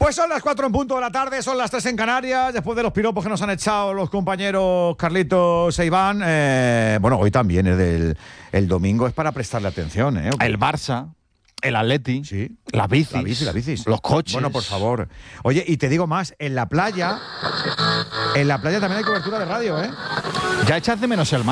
Pues son las 4 en punto de la tarde, son las 3 en Canarias, después de los piropos que nos han echado los compañeros Carlitos e Iván. Bueno, hoy también es el domingo, es para prestarle atención. El Barça, el Atleti, sí, las bicis, los coches. Bueno, por favor. Oye, y te digo más, en la playa también hay cobertura de radio, ¿eh? Ya echas de menos el mar.